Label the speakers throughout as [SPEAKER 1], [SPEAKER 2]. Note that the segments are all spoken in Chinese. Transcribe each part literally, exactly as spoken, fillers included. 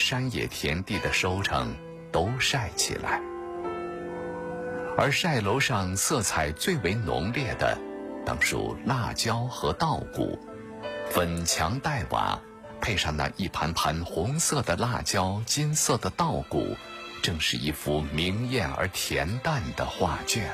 [SPEAKER 1] 山野田地的收成都晒起来。而晒楼上色彩最为浓烈的，当属辣椒和稻谷，粉墙黛瓦，配上那一盘盘红色的辣椒、金色的稻谷，正是一幅明艳而恬淡的画卷。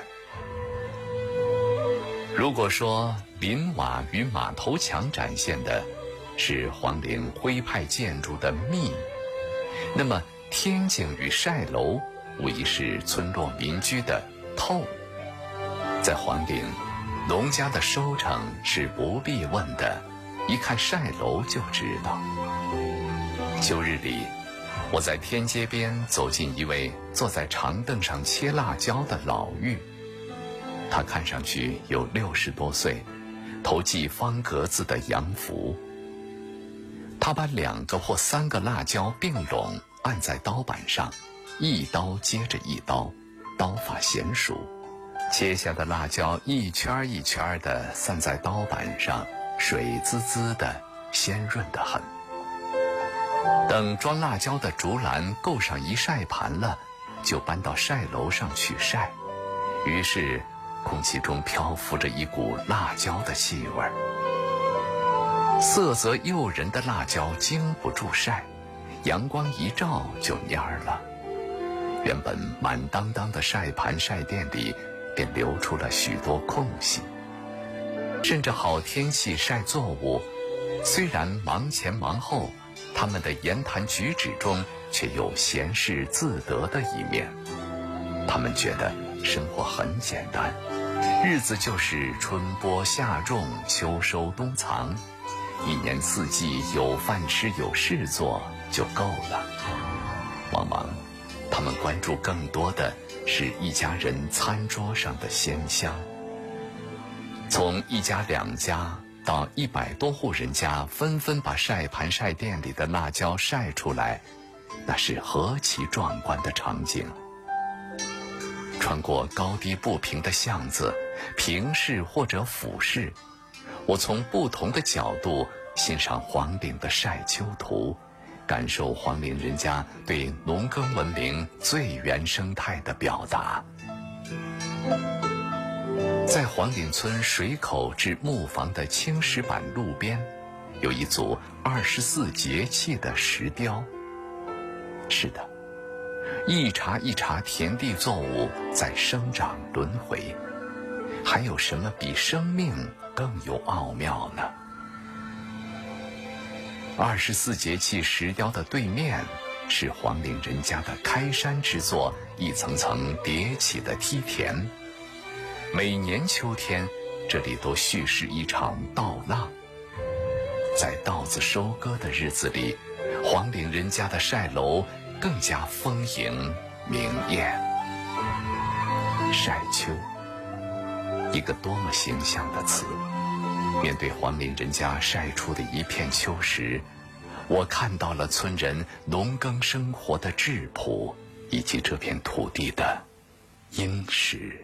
[SPEAKER 1] 如果说林瓦与马头墙展现的是皇陵徽派建筑的密，那么天井与晒楼无疑是村落民居的透。在皇陵，农家的收成是不必问的，一看晒楼就知道。秋日里，我在天街边走进一位坐在长凳上切辣椒的老妪，他看上去有六十多岁，头系方格子的洋服。他把两个或三个辣椒并拢按在刀板上，一刀接着一刀，刀法娴熟，切下的辣椒一圈一圈地散在刀板上，水滋滋的，鲜润得很。等装辣椒的竹篮够上一晒盘了，就搬到晒楼上去晒。于是空气中漂浮着一股辣椒的气味，色泽诱人的辣椒经不住晒，阳光一照就蔫儿了。原本满当当的晒盘晒垫里便留出了许多空隙。趁着好天气晒作物，虽然忙前忙后，他们的言谈举止中却有闲适自得的一面。他们觉得生活很简单，日子就是春播夏种，秋收冬藏，一年四季有饭吃有事做就够了。往往他们关注更多的是一家人餐桌上的鲜香。从一家两家到一百多户人家纷纷把晒盘晒垫里的辣椒晒出来，那是何其壮观的场景。穿过高低不平的巷子，平视或者俯视，我从不同的角度欣赏皇陵的晒秋图，感受皇陵人家对农耕文明最原生态的表达。在黄岭村水口至木房的青石板路边，有一组二十四节气的石雕。是的，一茬一茬田地作物在生长轮回，还有什么比生命更有奥妙呢？二十四节气石雕的对面是黄岭人家的开山之作，一层层叠起的梯田。每年秋天，这里都蓄势一场稻浪。在稻子收割的日子里，黄岭人家的晒楼更加丰盈明艳。晒秋，一个多么形象的词。面对黄岭人家晒出的一片秋实，我看到了村人农耕生活的质朴，以及这片土地的殷实。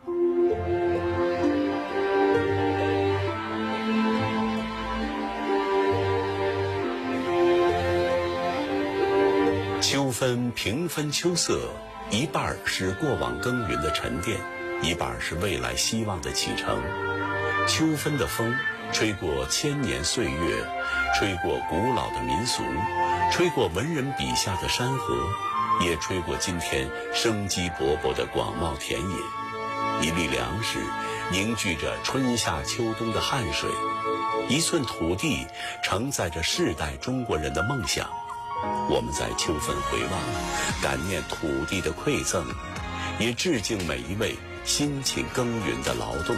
[SPEAKER 2] 秋分平分秋色，一半是过往耕耘的沉淀，一半是未来希望的启程。秋分的风吹过千年岁月，吹过古老的民俗，吹过文人笔下的山河，也吹过今天生机勃勃的广袤田野。一粒粮食凝聚着春夏秋冬的汗水，一寸土地承载着世代中国人的梦想。我们在秋分回望，感念土地的馈赠，也致敬每一位辛勤耕耘的劳动